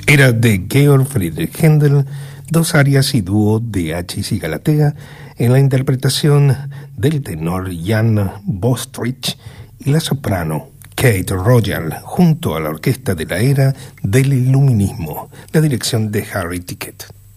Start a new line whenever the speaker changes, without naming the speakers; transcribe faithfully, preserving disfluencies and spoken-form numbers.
Era de Georg Friedrich Händel, dos arias y dúo de Achis y Galatea, en la interpretación del tenor Jan Bostrich y la soprano Kate Royal, junto a la orquesta de la era del Iluminismo, la dirección de Harry Tickett.